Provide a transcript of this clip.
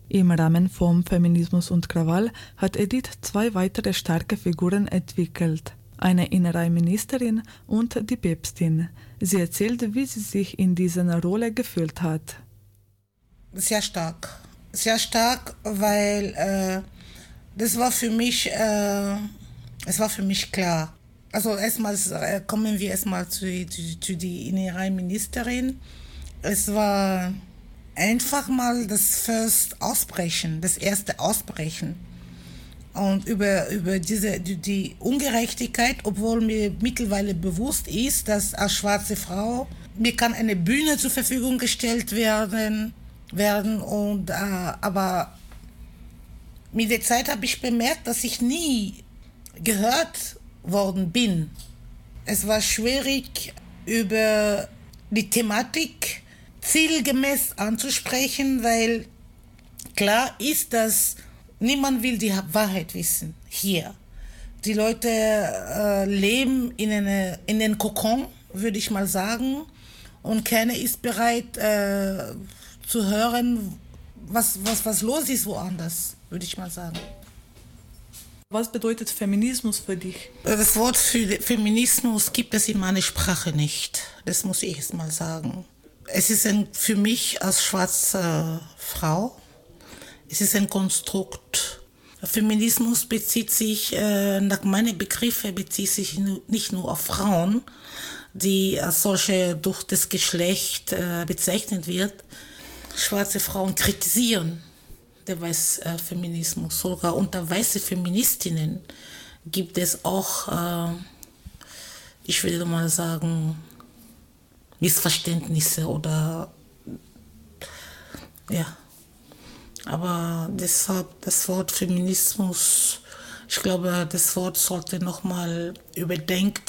Im Rahmen vom Feminismus und Krawall hat Edith 2 weitere starke Figuren entwickelt. Eine Innereiministerin und die Päpstin. Sie erzählt, wie sie sich in dieser Rolle gefühlt hat. Sehr stark. Sehr stark, weil das war für mich, es war für mich klar. Also erstmals kommen wir erstmal zu die Innereiministerin. Es war einfach mal das erste Ausbrechen. Und über die Ungerechtigkeit, obwohl mir mittlerweile bewusst ist, dass als schwarze Frau mir kann eine Bühne zur Verfügung gestellt werden und aber mit der Zeit habe ich bemerkt, dass ich nie gehört worden bin. Es war schwierig, über die Thematik zielgemäß anzusprechen, weil klar ist, dass niemand will die Wahrheit wissen hier. Die Leute leben in den Kokon, würde ich mal sagen, und keiner ist bereit zu hören, was los ist woanders, würde ich mal sagen. Was bedeutet Feminismus für dich? Das Wort für Feminismus gibt es in meiner Sprache nicht. Das muss ich jetzt mal sagen. Es ist für mich als schwarze Frau, es ist ein Konstrukt. Feminismus bezieht sich, nach meinen Begriffen, bezieht sich nicht nur auf Frauen, die als solche durch das Geschlecht bezeichnet wird. Schwarze Frauen kritisieren der Feminismus. Sogar unter weiße Feministinnen gibt es auch, ich würde mal sagen, Missverständnisse oder ja. Aber deshalb das Wort Feminismus, ich glaube, das Wort sollte nochmal überdenkt